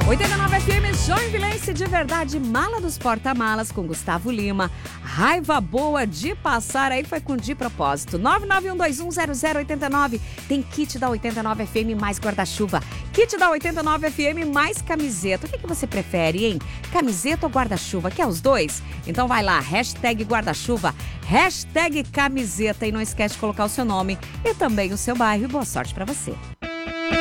89 FM, Joinvilense de verdade, mala dos porta-malas com Gustavo Lima. Raiva boa de passar aí foi com de propósito. 991210089. Tem kit da 89 FM mais guarda-chuva. Kit da 89 FM mais camiseta. O que você prefere, hein? Camiseta ou guarda-chuva? Quer os dois? Então vai lá, hashtag guarda-chuva, hashtag camiseta. E não esquece de colocar o seu nome e também o seu bairro. E boa sorte pra você.